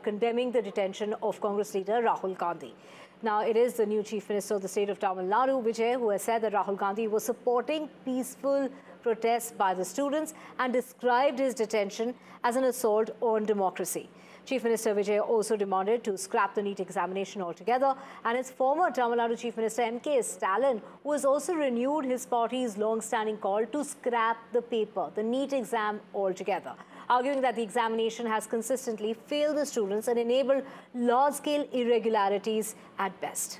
condemning the detention of Congress leader Rahul Gandhi. Now, it is the new Chief Minister of the state of Tamil Nadu, Vijay, who has said that Rahul Gandhi was supporting peaceful protests by the students and described his detention as an assault on democracy. Chief Minister Vijay also demanded to scrap the NEET examination altogether, and its former Tamil Nadu Chief Minister M.K. Stalin, who has also renewed his party's long-standing call to scrap the paper, the NEET exam altogether, arguing that the examination has consistently failed the students and enabled large-scale irregularities at best.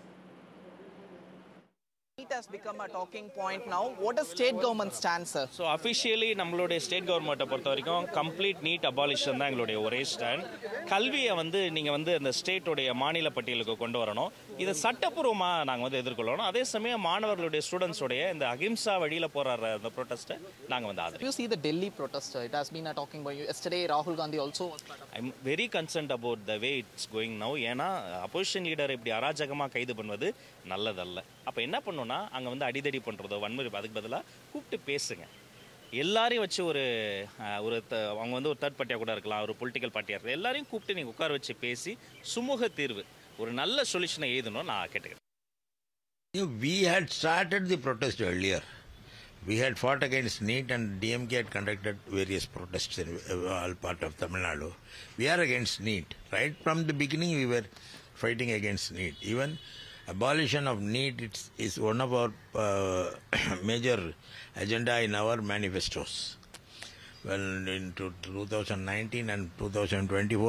NEET has become a talking point now. What is state government stance, sir? So officially, நம்மளுடைய state government பொறுத்த வரைக்கும் complete NEET abolition தான் எங்களுடைய ஒரே stand. கல்வியை நீங்க அந்த ஸ்டேட்டோடைய மாநில பட்டியலுக்கு கொண்டு வரணும். இதை சட்டப்பூர்வமா நாங்க எதிர்கொள்ளணும். அதே சமயம் மாணவர்களுடைய ஸ்டூடண்ட்ஸோடைய இந்த அகிம்சா வழியில போராடுற அந்த ப்ரொடெஸ்ட்டை நாங்க ஆதரிக்கிறோம். You see the Delhi protest, it has been a talking point. Yesterday Rahul Gandhi also was part of it. I'm very concerned about the way it's going now. ஏன்னா opposition leader இப்படி அராஜகமா கைது பண்ணுவது நல்லதல்ல. அப்ப என்ன பண்ணணும்னா அங்க அடிதடி பண்றதோ வன்முறை அதுக்கு பதிலா கூப்பிட்டு பேசுங்க. எல்லாரையும் வச்சு அவங்க ஒரு தேர்ட் பார்ட்டியா கூட இருக்கலாம், ஒரு பொலிட்டிக்கல் பார்ட்டியா இருக்கலாம், எல்லாரையும் கூப்பிட்டு நீங்க உட்கார வச்சு பேசி சுமூக தீர்வு ஒரு நல்ல சொல்யூஷனை எழுதணும் நான் கேட்டுக்கிறேன். We had started the protest earlier. We had fought against NEET and DMK had conducted various protests in all part of Tamil Nadu. We are against NEET. Right from the beginning we were fighting against NEET. Even abolition of NEET is one of our major agenda in our manifestos. Well, in 2019 and 2024